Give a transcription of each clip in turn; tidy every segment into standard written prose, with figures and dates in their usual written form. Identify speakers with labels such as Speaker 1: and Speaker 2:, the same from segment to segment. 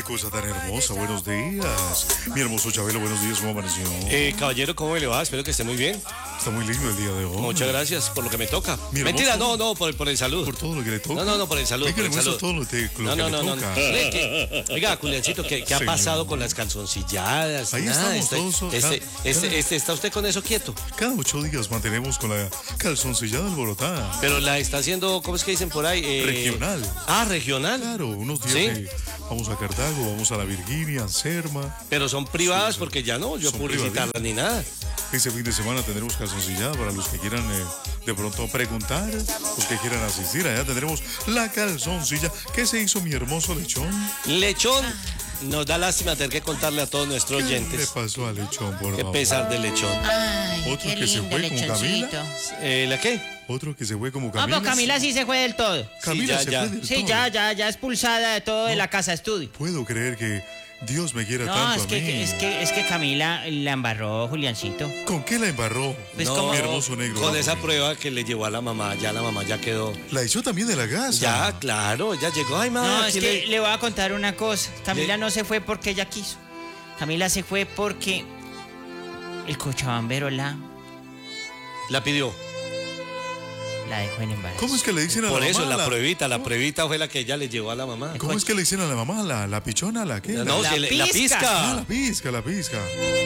Speaker 1: cosa tan hermosa, buenos días. Mi hermoso Chabelo, buenos días, ¿cómo amaneció?
Speaker 2: Caballero, ¿cómo le va? Espero que esté muy bien.
Speaker 1: Está muy lindo el día de hoy.
Speaker 2: Muchas gracias por lo que me toca.
Speaker 1: Mi
Speaker 2: Mentira,
Speaker 1: hermoso.
Speaker 2: no, por el salud.
Speaker 1: Por todo lo que le toca.
Speaker 2: No, por el salud.
Speaker 1: Hay que
Speaker 2: Por el
Speaker 1: le muestra
Speaker 2: salud.
Speaker 1: todo lo que le toca.
Speaker 2: Oiga, Juliancito, ¿qué ha
Speaker 1: Señor.
Speaker 2: pasado con las calzoncilladas?
Speaker 1: Ahí
Speaker 2: Nada,
Speaker 1: estamos todos.
Speaker 2: ¿Está usted con eso quieto?
Speaker 1: Cada 8 días mantenemos con la calzoncillada alborotada.
Speaker 2: Pero la está haciendo, ¿cómo es que dicen por ahí?
Speaker 1: Regional.
Speaker 2: Ah, regional.
Speaker 1: Claro, unos días
Speaker 2: ¿Sí?
Speaker 1: vamos a Cartago, vamos a la Virginia, Anserma.
Speaker 2: Pero son privadas porque ya no, yo
Speaker 1: Son
Speaker 2: publicitarlas ni nada.
Speaker 1: Este fin de semana tendremos calzoncillada para los que quieran de pronto preguntar, los que quieran asistir. Allá tendremos la calzoncilla. ¿Qué se hizo, mi hermoso lechón?
Speaker 2: Lechón, nos da lástima tener que contarle a todos nuestros
Speaker 1: ¿Qué le
Speaker 2: oyentes.
Speaker 1: pasó al lechón, por
Speaker 2: Qué
Speaker 1: favor?
Speaker 2: pesar de lechón.
Speaker 3: Ay,
Speaker 1: Otro
Speaker 3: qué
Speaker 1: que se
Speaker 3: lindo
Speaker 1: fue con
Speaker 3: lechoncito.
Speaker 1: Camila.
Speaker 2: ¿La qué?
Speaker 1: Otro que se fue como
Speaker 3: No,
Speaker 1: Camila.
Speaker 3: pero Camila sí se fue del todo.
Speaker 1: Camila
Speaker 2: Sí,
Speaker 1: se
Speaker 2: ya.
Speaker 1: fue del
Speaker 3: Sí,
Speaker 1: todo.
Speaker 3: ya expulsada de todo de la casa estudio.
Speaker 1: Puedo creer que Dios me quiera
Speaker 3: No,
Speaker 1: tanto
Speaker 3: es
Speaker 1: a mí.
Speaker 3: es que Camila la embarró, Juliancito.
Speaker 1: ¿Con qué la embarró?
Speaker 3: Pues
Speaker 2: No,
Speaker 3: como-
Speaker 1: Mi hermoso negro.
Speaker 2: Con esa prueba que le llevó a la mamá ya quedó.
Speaker 1: La echó también de la casa.
Speaker 2: Ya, claro, ya llegó. Ay, mamá,
Speaker 3: No, es
Speaker 2: ¿quién
Speaker 3: que le voy a contar una cosa. Camila
Speaker 2: Le-
Speaker 3: no se fue porque ella quiso. Camila se fue porque el cochabambero
Speaker 2: la pidió?
Speaker 3: la dejó en embarazo.
Speaker 1: ¿Cómo es que le dicen a
Speaker 2: Por
Speaker 1: la
Speaker 2: eso,
Speaker 1: mamá?
Speaker 2: la pruebita fue la que ella le llevó a la mamá.
Speaker 1: ¿Cómo es que le dicen a la mamá? ¿La pichona? ¿La qué?
Speaker 2: No,
Speaker 3: La
Speaker 2: si la
Speaker 3: pizca.
Speaker 1: Ah, la
Speaker 2: pizca.
Speaker 1: pizca.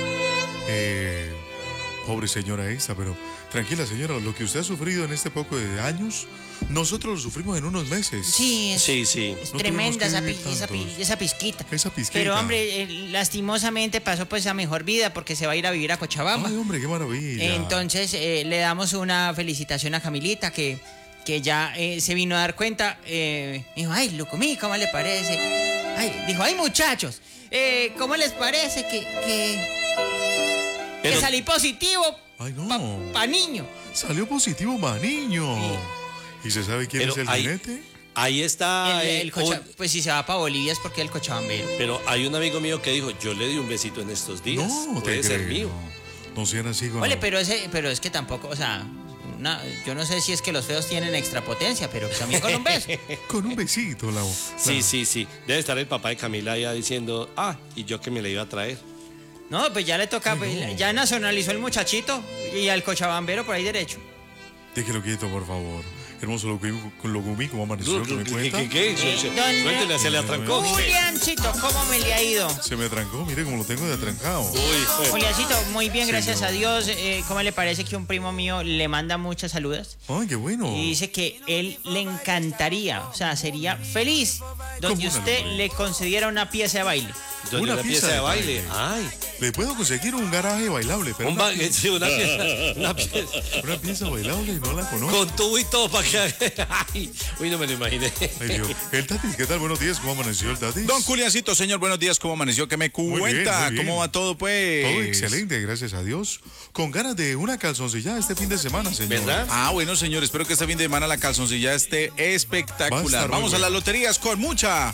Speaker 1: Pobre señora esta, pero tranquila señora, lo que usted ha sufrido en este poco de años, nosotros lo sufrimos en unos meses.
Speaker 3: Sí,
Speaker 2: Sí.
Speaker 3: es
Speaker 1: No
Speaker 3: tremenda
Speaker 1: tuvimos
Speaker 3: esa,
Speaker 1: que vivir tantos.
Speaker 3: esa pizquita.
Speaker 1: Esa pizquita.
Speaker 3: Pero hombre, lastimosamente pasó pues a mejor vida porque se va a ir a vivir a Cochabamba.
Speaker 1: Ay, hombre, qué maravilla.
Speaker 3: Entonces le damos una felicitación a Camilita que ya se vino a dar cuenta. Dijo, ay, Lucumí, ¿cómo le parece? Ay, dijo, ay, muchachos, ¿cómo les parece que
Speaker 2: Pero-
Speaker 3: salí positivo
Speaker 1: Ay, no.
Speaker 3: pa niño?
Speaker 1: Salió positivo, niño. ¿Y se sabe quién
Speaker 2: Pero
Speaker 1: es el
Speaker 2: ahí-
Speaker 1: jinete?
Speaker 2: Ahí está.
Speaker 3: Pues si se va para Bolivia es porque es el cochabambero.
Speaker 2: Pero hay un amigo mío que dijo, yo le di un besito en estos días.
Speaker 1: No,
Speaker 2: Puede
Speaker 1: te
Speaker 2: ser
Speaker 1: creo.
Speaker 2: mío.
Speaker 1: No sean así con...
Speaker 3: Ole, pero es que tampoco, o sea, yo no sé si es que los feos tienen extrapotencia, pero también con un beso.
Speaker 1: Con un besito, la...
Speaker 2: Sí. Debe estar el papá de Camila ya diciendo, y yo que me le iba a traer.
Speaker 3: No, pues ya le toca,
Speaker 1: Ay,
Speaker 3: pues,
Speaker 1: no.
Speaker 3: ya nacionalizó el muchachito y al cochabambero por ahí derecho.
Speaker 1: Déjelo quieto, por favor. Hermoso Locumí, ¿cómo amaneció? ¿Qué me cuenta?
Speaker 2: ¿Qué?
Speaker 3: Don-
Speaker 2: Suéltele, se le atrancó.
Speaker 3: Juliancito, ¿cómo me le ha ido?
Speaker 1: Se me atrancó, mire cómo lo tengo de atrancado.
Speaker 2: Uy,
Speaker 3: Juliancito, muy bien, gracias
Speaker 1: Señor.
Speaker 3: a Dios. ¿Cómo le parece que un primo mío le manda muchas saludas?
Speaker 1: Ay, qué bueno.
Speaker 3: Y dice que él le encantaría, o sea, sería feliz donde
Speaker 1: ¿Cómo no,
Speaker 3: usted
Speaker 1: hombre?
Speaker 3: le concediera una pieza de baile.
Speaker 2: Doña, una pieza de baile. Ay,
Speaker 1: Le puedo conseguir un garaje bailable, pero una
Speaker 2: sí, una pieza
Speaker 1: pieza bailable no la conozco.
Speaker 2: con tubo y todo para que. Ay, uy, no me lo imaginé.
Speaker 1: Ay, Dios. El Tati, ¿qué tal? Buenos días, ¿cómo amaneció el Tati?
Speaker 4: Don Juliancito, señor, buenos días, ¿cómo amaneció? ¿Qué me
Speaker 1: Muy
Speaker 4: cuenta?
Speaker 1: bien, muy bien.
Speaker 4: ¿Cómo va todo, pues?
Speaker 1: Todo excelente, gracias a Dios. Con ganas de una calzoncilla este fin de semana, señor.
Speaker 2: ¿Verdad?
Speaker 4: Ah, bueno, señor, espero que este fin de semana la calzoncilla esté
Speaker 1: Va a
Speaker 4: espectacular.
Speaker 1: estar muy
Speaker 4: Vamos a
Speaker 1: bueno.
Speaker 4: las loterías con mucha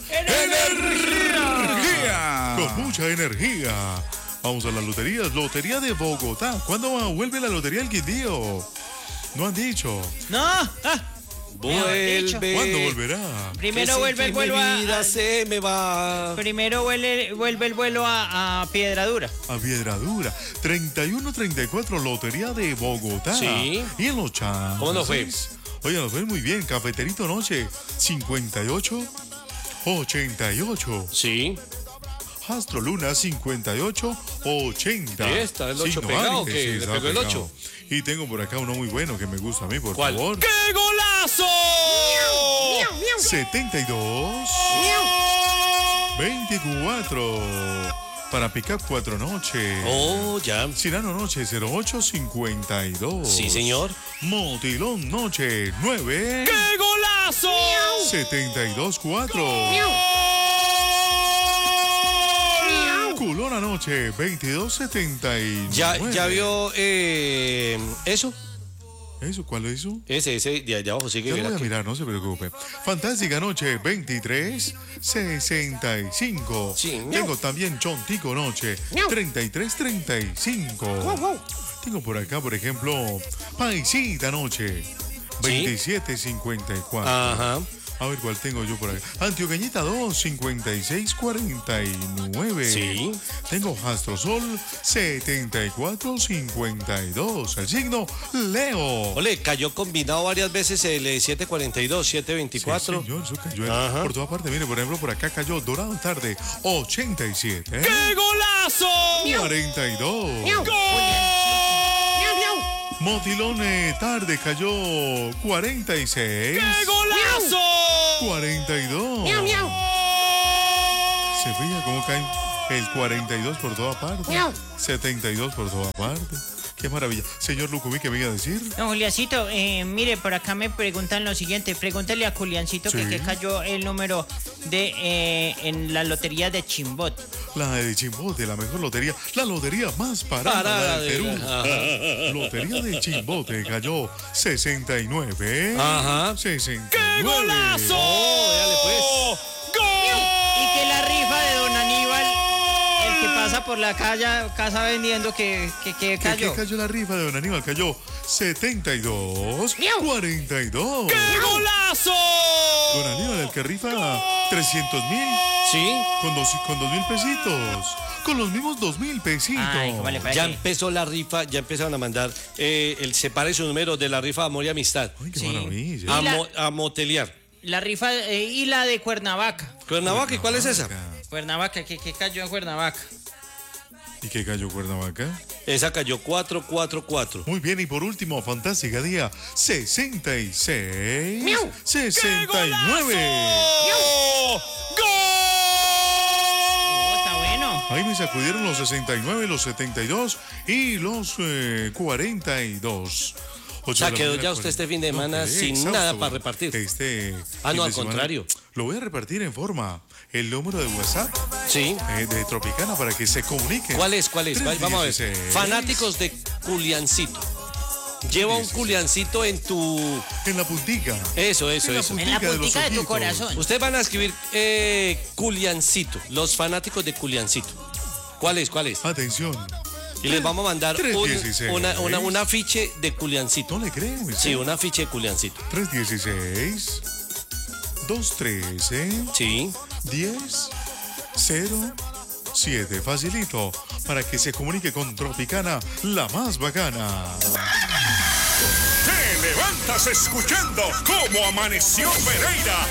Speaker 4: energía.
Speaker 1: Con mucha energía. Vamos a las loterías. Lotería de Bogotá. ¿Cuándo vuelve la lotería del Quindío? No han dicho.
Speaker 3: No,
Speaker 2: Vuelve.
Speaker 1: ¿Cuándo volverá?
Speaker 3: primero
Speaker 2: Que
Speaker 3: vuelve el
Speaker 2: sin
Speaker 3: vuelo
Speaker 2: mi
Speaker 3: a,
Speaker 2: vida se me va.
Speaker 3: primero vuelve el vuelo a Piedradura.
Speaker 1: A Piedradura. 31-34, Lotería de Bogotá.
Speaker 2: Sí.
Speaker 1: Y en los chances.
Speaker 2: ¿Cómo nos fue?
Speaker 1: Oye, nos fue muy bien. Cafeterito Noche. 58-88.
Speaker 2: Sí.
Speaker 1: Astro Luna 58-80.
Speaker 2: Sí, está el ocho pegado,
Speaker 1: vale,
Speaker 2: que
Speaker 1: sí,
Speaker 2: le
Speaker 1: está
Speaker 2: pegó el
Speaker 1: pegado.
Speaker 2: 8.
Speaker 1: Y tengo por acá uno muy bueno que me gusta a mí, por
Speaker 2: ¿Cuál?
Speaker 1: favor.
Speaker 2: ¡Qué golazo!
Speaker 1: 72 24 para Pickup 4 Noche.
Speaker 2: Oh, ya.
Speaker 1: Cirano Noche 0852.
Speaker 2: Sí, señor.
Speaker 1: Motilón Noche 9
Speaker 2: ¡Qué golazo!
Speaker 1: 72 4. Culón Anoche 2279.
Speaker 2: ¿Ya vio eso?
Speaker 1: ¿Eso? ¿Cuál es eso?
Speaker 2: Ese de allá abajo sigue.
Speaker 1: Ya lo
Speaker 2: verá
Speaker 1: voy a
Speaker 2: que-
Speaker 1: mirar, no se preocupe. Fantástica Noche 2365.
Speaker 2: Sí.
Speaker 1: Tengo también Chontico Noche 3335. Tengo por acá, por ejemplo, Paisita Noche 2754.
Speaker 2: Ajá.
Speaker 1: A ver, ¿cuál tengo yo por acá? Antioqueñita 2, 5649.
Speaker 2: Sí.
Speaker 1: Tengo Astrosol 7452. El signo Leo.
Speaker 2: Ole, cayó combinado varias veces el 742,
Speaker 1: Sí,
Speaker 2: 724.
Speaker 1: señor, eso cayó
Speaker 2: Ajá.
Speaker 1: por toda parte. Mire, por ejemplo, por acá cayó Dorado Tarde 87.
Speaker 2: ¡Qué golazo!
Speaker 1: 42. Motilón Tarde cayó 46.
Speaker 2: ¡Qué golazo!
Speaker 1: 42. Se veía cómo cae el 42 por toda parte. 72 por toda parte. Qué maravilla. Señor Lucumí, ¿qué me iba a decir?
Speaker 3: No, Juliancito, mire, por acá me preguntan lo siguiente. Pregúntale a Juliancito
Speaker 1: Sí.
Speaker 3: que cayó el número de en la lotería de Chimbot.
Speaker 1: La de Chimbote, la mejor lotería. La lotería más parada
Speaker 2: Parada
Speaker 1: del Perú.
Speaker 2: de-
Speaker 1: Lotería de Chimbote cayó 69.
Speaker 2: Ajá.
Speaker 1: 69.
Speaker 2: ¡Qué golazo! Dale, pues.
Speaker 3: Y que la rifa de Don Aníbal, el que pasa por la casa vendiendo, que
Speaker 1: ¿Qué
Speaker 3: cayó.
Speaker 1: cayó la rifa de Don Aníbal? Cayó 72. 42.
Speaker 2: ¡Qué golazo!
Speaker 1: Don Aníbal, el que rifa 300.000
Speaker 2: Sí.
Speaker 1: con 2.000 pesitos. Con los mismos 2.000 pesitos.
Speaker 3: Ay, ¿cómo le parece?
Speaker 2: Ya empezó la rifa, ya empezaron a mandar separe su número de la rifa Amor y Amistad.
Speaker 1: Ay, qué
Speaker 3: Sí.
Speaker 1: maravilla.
Speaker 3: Y la-
Speaker 2: A motelear.
Speaker 3: La rifa y la de Cuernavaca.
Speaker 2: Cuernavaca, ¿y cuál es esa?
Speaker 3: Cuernavaca, que cayó en Cuernavaca.
Speaker 1: ¿Y qué cayó Cuernavaca?
Speaker 2: Esa cayó 444.
Speaker 1: Muy bien, y por último, fantástica día 66. 69.
Speaker 3: Oh, está bueno.
Speaker 1: Ahí me sacudieron los 69, los 72 y los 42.
Speaker 2: O sea, quedó ya usted este fin de semana
Speaker 1: quedé
Speaker 2: sin
Speaker 1: exhausto.
Speaker 2: nada para repartir.
Speaker 1: Este
Speaker 2: Ah,
Speaker 1: fin
Speaker 2: no,
Speaker 1: de
Speaker 2: al
Speaker 1: semana
Speaker 2: contrario.
Speaker 1: Lo voy a repartir en forma. El número de WhatsApp
Speaker 2: Sí.
Speaker 1: de Tropicana para que se comuniquen.
Speaker 2: ¿Cuál es? Vamos a ver.
Speaker 1: 316.
Speaker 2: Fanáticos de Culiancito. Lleva un
Speaker 1: 16.
Speaker 2: Culiancito en tu...
Speaker 1: En la puntica.
Speaker 2: Eso.
Speaker 3: En la
Speaker 1: de los
Speaker 3: puntica de tu
Speaker 1: ojitos.
Speaker 3: corazón.
Speaker 2: Ustedes van a escribir Culiancito, los fanáticos de Culiancito. ¿Cuál es?
Speaker 1: Atención.
Speaker 2: Y les vamos a mandar
Speaker 1: 316.
Speaker 2: un afiche de Culiancito.
Speaker 1: ¿No le creen?
Speaker 2: Sí, un afiche de Culiancito.
Speaker 1: 316 213
Speaker 2: Sí.
Speaker 1: 1007. Facilito para que se comunique con Tropicana, la más bacana.
Speaker 5: Te levantas escuchando cómo amaneció Pereira.